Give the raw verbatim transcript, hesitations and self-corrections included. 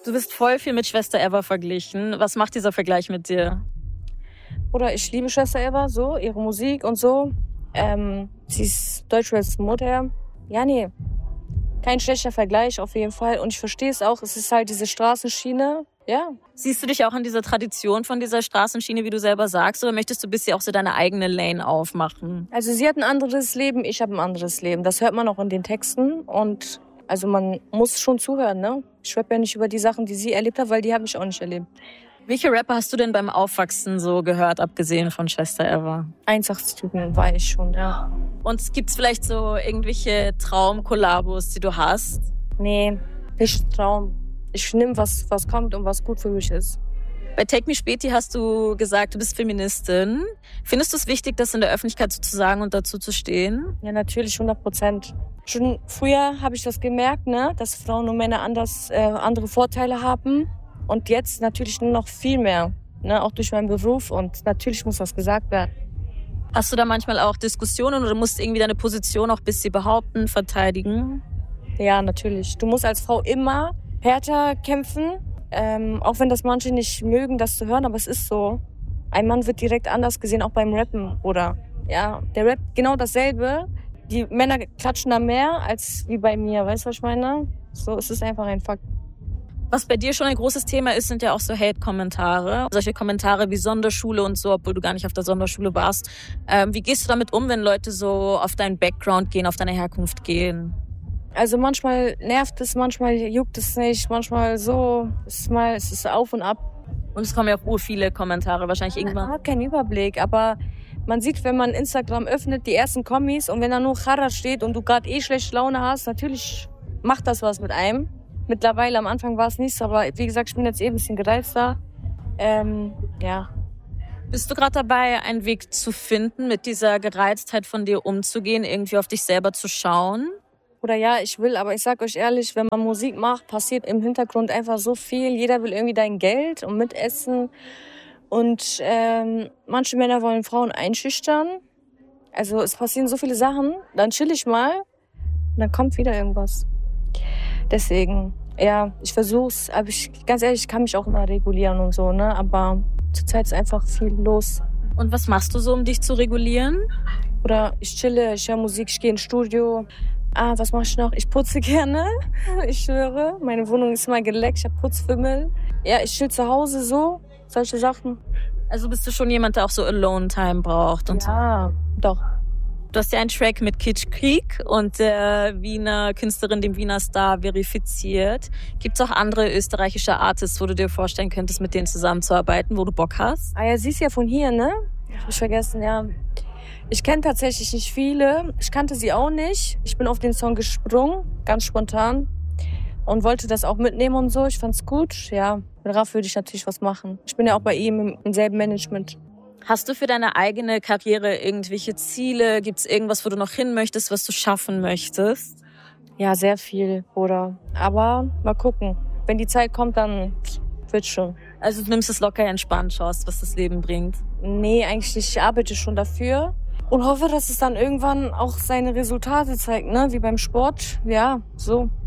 Du bist voll viel mit Schwester Eva verglichen. Was macht dieser Vergleich mit dir? Oder ich liebe Schwester Eva, so, ihre Musik und so. Ähm, sie ist Deutschraps Mutter. Ja, nee. Kein schlechter Vergleich auf jeden Fall. Und ich verstehe es auch, es ist halt diese Straßenschiene. Ja. Siehst du dich auch in dieser Tradition von dieser Straßenschiene, wie du selber sagst, oder möchtest du bisher auch so deine eigene Lane aufmachen? Also sie hat ein anderes Leben, ich habe ein anderes Leben. Das hört man auch in den Texten. Und also man muss schon zuhören, ne? Ich schreibe ja nicht über die Sachen, die sie erlebt hat, weil die habe ich auch nicht erlebt. Welche Rapper hast du denn beim Aufwachsen so gehört, abgesehen von Schwester Eva? Einsatztypen war ich schon, ja. Und gibt's vielleicht so irgendwelche Traum-Kollabos, die du hast? Nee, nicht Traum. Ich nehme, was, was kommt und was gut für mich ist. Bei Take Me Späti hast du gesagt, du bist Feministin. Findest du es wichtig, das in der Öffentlichkeit so zu sagen und dazu zu stehen? Ja, natürlich, hundert Prozent. Schon früher habe ich das gemerkt, ne, dass Frauen und Männer anders, äh, andere Vorteile haben. Und jetzt natürlich nur noch viel mehr, ne, auch durch meinen Beruf. Und natürlich muss das gesagt werden. Hast du da manchmal auch Diskussionen oder musst irgendwie deine Position auch bis sie behaupten, verteidigen? Ja, natürlich. Du musst als Frau immer härter kämpfen, ähm, auch wenn das manche nicht mögen, das zu hören, aber es ist so. Ein Mann wird direkt anders gesehen, auch beim Rappen, oder? Ja, der Rap genau dasselbe. Die Männer klatschen da mehr als wie bei mir, weißt du, was ich meine? So, es ist einfach ein Fakt. Was bei dir schon ein großes Thema ist, sind ja auch so Hate-Kommentare. Solche Kommentare wie Sonderschule und so, obwohl du gar nicht auf der Sonderschule warst. Ähm, wie gehst du damit um, wenn Leute so auf deinen Background gehen, auf deine Herkunft gehen? Also manchmal nervt es, manchmal juckt es nicht, manchmal so, es ist mal, es ist auf und ab. Und es kommen ja auch ur viele Kommentare, wahrscheinlich irgendwann. Man hat keinen Überblick, aber man sieht, wenn man Instagram öffnet, die ersten Kommis und wenn da nur Chara steht und du gerade eh schlechte Laune hast, natürlich macht das was mit einem. Mittlerweile, am Anfang war es nicht so, aber wie gesagt, ich bin jetzt eh ein bisschen gereizter. Ähm, ja. Bist du gerade dabei, einen Weg zu finden, mit dieser Gereiztheit von dir umzugehen, irgendwie auf dich selber zu schauen? Oder ja, ich will, aber ich sag euch ehrlich, wenn man Musik macht, passiert im Hintergrund einfach so viel. Jeder will irgendwie dein Geld und mitessen. Und ähm, manche Männer wollen Frauen einschüchtern. Also es passieren so viele Sachen. Dann chill ich mal und dann kommt wieder irgendwas. Deswegen, ja, ich versuch's. Aber ich, ganz ehrlich, ich kann mich auch immer regulieren und so, ne? Aber zurzeit ist einfach viel los. Und was machst du so, um dich zu regulieren? Oder ich chille, ich höre Musik, ich gehe ins Studio. Ah, was mache ich noch? Ich putze gerne, ich schwöre. Meine Wohnung ist immer geleckt, ich habe Putzfimmel. Ja, ich chill zu Hause so, solche Sachen. Also bist du schon jemand, der auch so Alone-Time braucht? Und ja, so? Doch. Du hast ja einen Track mit Kitsch Krieg und der Wiener Künstlerin, dem Wiener Star, verifiziert. Gibt es auch andere österreichische Artists, wo du dir vorstellen könntest, mit denen zusammenzuarbeiten, wo du Bock hast? Ah ja, sie ist ja von hier, ne? Hab ich vergessen, ja. Ich kenne tatsächlich nicht viele. Ich kannte sie auch nicht. Ich bin auf den Song gesprungen, ganz spontan. Und wollte das auch mitnehmen und so. Ich fand's gut. Ja, mit Raff würde ich natürlich was machen. Ich bin ja auch bei ihm im, im selben Management. Hast du für deine eigene Karriere irgendwelche Ziele? Gibt's irgendwas, wo du noch hin möchtest, was du schaffen möchtest? Ja, sehr viel, Bruder. Aber mal gucken. Wenn die Zeit kommt, dann wird's schon. Also du nimmst es locker entspannt, schaust, was das Leben bringt? Nee, eigentlich nicht. Ich arbeite schon dafür. Und hoffe, dass es dann irgendwann auch seine Resultate zeigt, ne? Wie beim Sport. Ja, so.